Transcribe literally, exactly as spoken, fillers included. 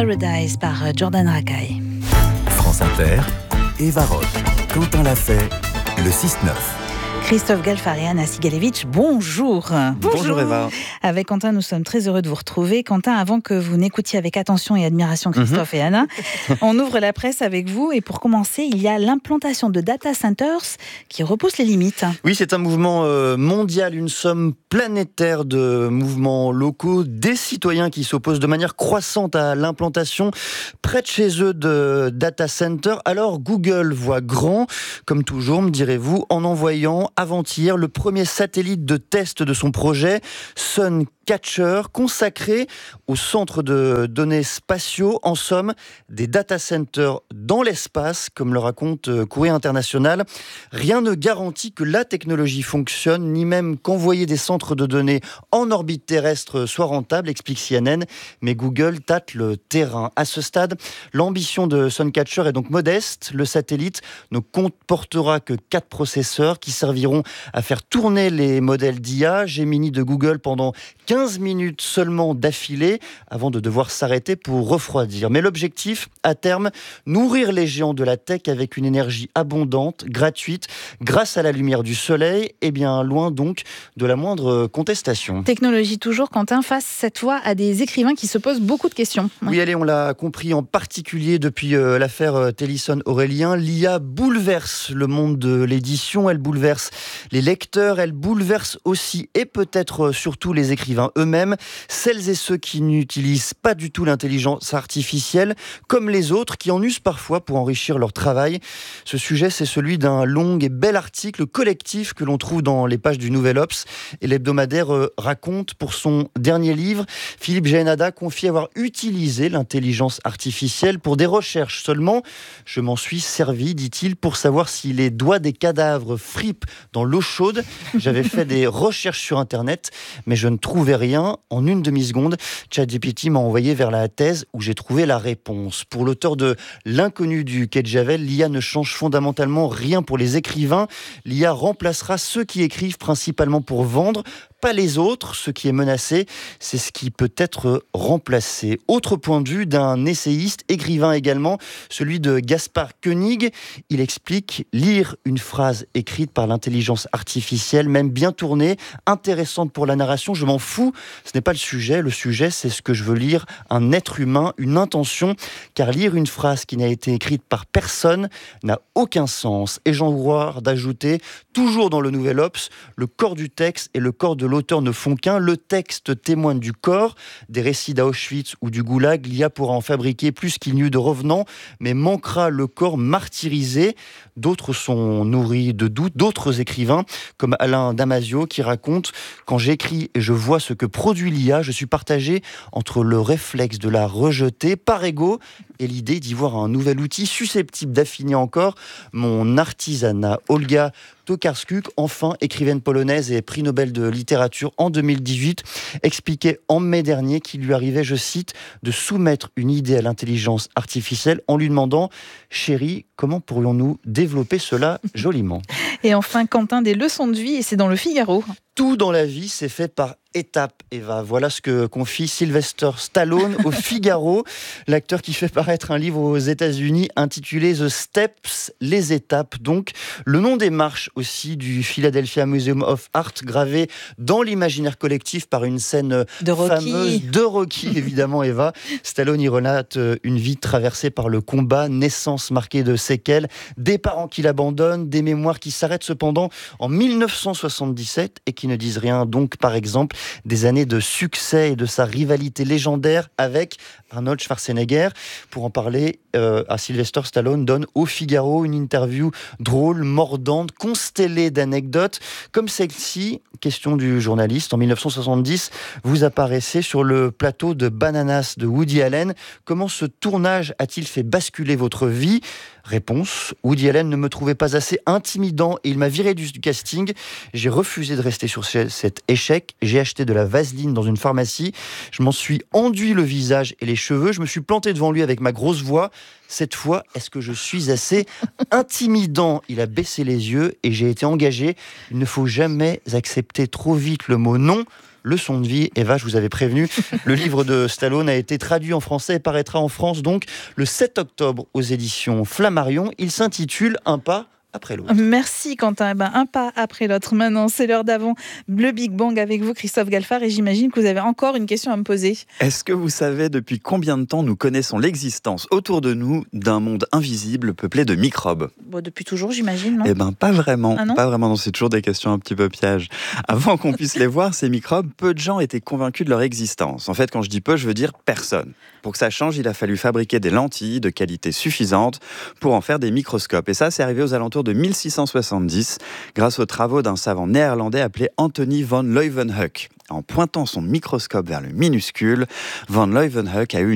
Paradise par Jordan Rakei. France Inter, Eva Roth, Quentin Lafay, le six neuf. Christophe Galfard et Anna Sigalevitch, bonjour. Bonjour. Bonjour Eva. Avec Quentin, nous sommes très heureux de vous retrouver. Quentin, avant que vous n'écoutiez avec attention et admiration Christophe mm-hmm. et Anna, on ouvre la presse avec vous. Et pour commencer, il y a l'implantation de data centers qui repousse les limites. Oui, c'est un mouvement euh, mondial, une somme planétaire de mouvements locaux, des citoyens qui s'opposent de manière croissante à l'implantation près de chez eux de data centers. Alors Google voit grand, comme toujours, me direz-vous, en envoyant avant-hier le premier satellite de test de son projet, Suncatcher, consacré au centre de données spatiaux, en somme, des data centers dans l'espace, comme le raconte Courrier International. Rien ne garantit que la technologie fonctionne, ni même qu'envoyer des centres de données en orbite terrestre soit rentable, explique C N N, mais Google tâte le terrain. À ce stade, l'ambition de Suncatcher est donc modeste. Le satellite ne comportera que quatre processeurs qui serviront à faire tourner les modèles d'I A Gemini de Google pendant quinze minutes seulement d'affilée avant de devoir s'arrêter pour refroidir. Mais l'objectif, à terme, nourrir les géants de la tech avec une énergie abondante, gratuite, grâce à la lumière du soleil, et bien loin donc de la moindre contestation. Technologie toujours, Quentin, face cette fois à des écrivains qui se posent beaucoup de questions. Oui, allez, on l'a compris en particulier depuis euh, l'affaire euh, Tennyson-Aurélien. L'I A bouleverse le monde de l'édition, elle bouleverse les lecteurs, elle bouleverse aussi et peut-être surtout les écrivains eux-mêmes, celles et ceux qui n'utilisent pas du tout l'intelligence artificielle, comme les autres qui en usent parfois pour enrichir leur travail. Ce sujet, c'est celui d'un long et bel article collectif que l'on trouve dans les pages du Nouvel Obs, et l'hebdomadaire raconte pour son dernier livre, Philippe Jaénada confie avoir utilisé l'intelligence artificielle pour des recherches seulement. Je m'en suis servi, dit-il, pour savoir si les doigts des cadavres fripent dans l'eau chaude. J'avais fait des recherches sur Internet, mais je ne trouvais rien. En une demi-seconde, ChatGPT m'a envoyé vers la thèse où j'ai trouvé la réponse. Pour l'auteur de L'inconnu du quai de Javel, l'I A ne change fondamentalement rien pour les écrivains. L'I A remplacera ceux qui écrivent principalement pour vendre, pas les autres. Ce qui est menacé, c'est ce qui peut être remplacé. Autre point de vue d'un essayiste, écrivain également, celui de Gaspard Koenig. Il explique lire une phrase écrite par l'intelligence artificielle, même bien tournée, intéressante pour la narration, je m'en fous. Ce n'est pas le sujet. Le sujet, c'est ce que je veux lire, un être humain, une intention, car lire une phrase qui n'a été écrite par personne n'a aucun sens. Et j'en vois d'ajouter, toujours dans le Nouvel Obs, le corps du texte et le corps de l'auteur ne font qu'un. Le texte témoigne du corps, des récits d'Auschwitz ou du Goulag. L'I A pourra en fabriquer plus qu'il n'y eut de revenants, mais manquera le corps martyrisé. D'autres sont nourris de doutes, d'autres écrivains, comme Alain Damasio, qui raconte « Quand j'écris et je vois ce que produit l'I A, je suis partagé entre le réflexe de la rejeter par ego et l'idée d'y voir un nouvel outil susceptible d'affiner encore mon artisanat. » Olga Tokarczuk, enfin écrivaine polonaise et prix Nobel de littérature en deux mille dix-huit, expliquait en mai dernier qu'il lui arrivait, je cite, de soumettre une idée à l'intelligence artificielle en lui demandant « Chérie, comment pourrions-nous développer cela joliment ?» Et enfin, Quentin, des leçons de vie, et c'est dans le Figaro. Tout dans la vie, c'est fait par étapes, Eva. Voilà ce que confie Sylvester Stallone au Figaro, l'acteur qui fait paraître un livre aux États-Unis intitulé The Steps, les étapes. Donc, le nom des marches aussi du Philadelphia Museum of Art, gravé dans l'imaginaire collectif par une scène de Rocky. fameuse de Rocky, évidemment, Eva. Stallone y relate une vie traversée par le combat, naissance marquée de séquelles, des parents qui l'abandonnent, des mémoires qui s'arrêtent cependant en dix-neuf cent soixante-dix-sept et qui ne disent rien. Donc, par exemple, des années de succès et de sa rivalité légendaire avec Arnold Schwarzenegger. Pour en parler, euh, à Sylvester Stallone donne au Figaro une interview drôle, mordante, constellée d'anecdotes, comme celle-ci, question du journaliste. En dix-neuf cent soixante-dix, vous apparaissez sur le plateau de Bananas de Woody Allen. Comment ce tournage a-t-il fait basculer votre vie ? Réponse, Woody Allen ne me trouvait pas assez intimidant et il m'a viré du casting. J'ai refusé de rester sur cet échec. J'ai acheté de la vaseline dans une pharmacie. Je m'en suis enduit le visage et les cheveux. Je me suis planté devant lui avec ma grosse voix. Cette fois, est-ce que je suis assez intimidant ? Il a baissé les yeux et j'ai été engagé. Il ne faut jamais accepter trop vite le mot non. leçon de vie. Eva, je vous avais prévenu, le livre de Stallone a été traduit en français et paraîtra en France donc le sept octobre aux éditions Flammarion. Il s'intitule Un pas après l'autre. Merci Quentin. Eh ben, un pas après l'autre. Maintenant, c'est l'heure d'avant. Le Big Bang avec vous, Christophe Galfard. Et j'imagine que vous avez encore une question à me poser. Est-ce que vous savez depuis combien de temps nous connaissons l'existence autour de nous d'un monde invisible peuplé de microbes ? Bon, depuis toujours, j'imagine, non ? Eh bien, pas vraiment. Ah non pas vraiment. Non, c'est toujours des questions un petit peu pièges. Avant qu'on puisse les voir, ces microbes, peu de gens étaient convaincus de leur existence. En fait, quand je dis peu, je veux dire personne. Pour que ça change, il a fallu fabriquer des lentilles de qualité suffisante pour en faire des microscopes. Et ça, c'est arrivé aux alentours de mille six cent soixante-dix, grâce aux travaux d'un savant néerlandais appelé Anthony van Leeuwenhoek. En pointant son microscope vers le minuscule, van Leeuwenhoek a eu une